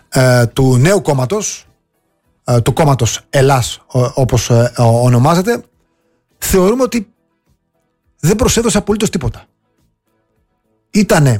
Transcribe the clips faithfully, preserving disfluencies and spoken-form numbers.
ε, του νέου κόμματος, ε, του κόμματος Ελλάς όπως ε, ονομάζεται, θεωρούμε ότι δεν προσέδωσε απολύτως τίποτα. Ήτανε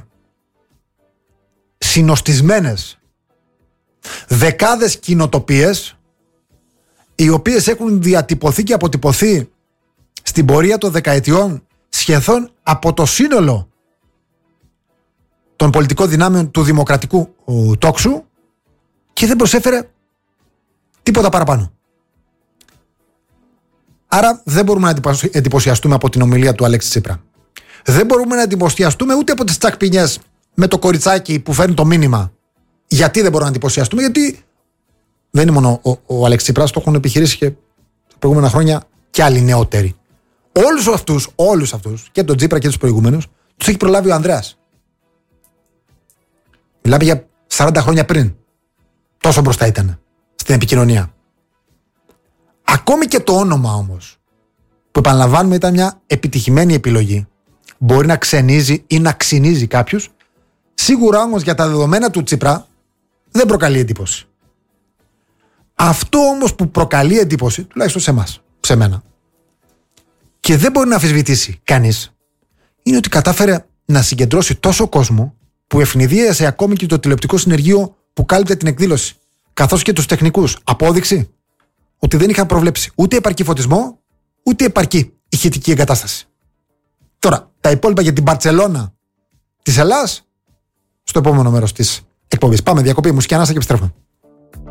συνοστισμένες δεκάδες κοινοτοπίες, οι οποίες έχουν διατυπωθεί και αποτυπωθεί στην πορεία των δεκαετιών σχεδόν από το σύνολο των πολιτικών δυνάμεων του δημοκρατικού τόξου, και δεν προσέφερε τίποτα παραπάνω. Άρα δεν μπορούμε να εντυπωσιαστούμε από την ομιλία του Αλέξη Τσίπρα. Δεν μπορούμε να εντυπωσιαστούμε ούτε από τις τσακπινιές με το κοριτσάκι που φέρνει το μήνυμα. Γιατί δεν μπορούμε να εντυπωσιαστούμε? Γιατί δεν είναι μόνο ο, ο Αλέξη Τσίπρας, το έχουν επιχειρήσει και τα προηγούμενα χρόνια και άλλοι νεότεροι. Όλους αυτούς, όλους αυτούς, και τον Τσίπρα και τους προηγούμενους, τους έχει προλάβει ο Ανδρέας. Μιλάμε για σαράντα χρόνια πριν. Τόσο μπροστά ήταν στην επικοινωνία. Ακόμη και το όνομα όμως, που επαναλαμβάνουμε ήταν μια επιτυχημένη επιλογή, μπορεί να ξενίζει ή να ξυνίζει κάποιους. Σίγουρα όμως για τα δεδομένα του Τσίπρα δεν προκαλεί εντύπωση. Αυτό όμως που προκαλεί εντύπωση, τουλάχιστον σε εμάς, σε μένα, και δεν μπορεί να αμφισβητήσει κανείς, είναι ότι κατάφερε να συγκεντρώσει τόσο κόσμο που ευνηδίασε ακόμη και το τηλεοπτικό συνεργείο που κάλυπτε την εκδήλωση, καθώς και τους τεχνικούς. Απόδειξη ότι δεν είχαν προβλέψει ούτε επαρκή φωτισμό, ούτε επαρκή ηχητική εγκατάσταση. Τώρα, τα υπόλοιπα για την Μπαρτσελώνα της Ελλάς, στο επόμενο μέρος της εκπομπής. Πάμε διακοπή, μουσική ανάσα και επιστρέφουμε.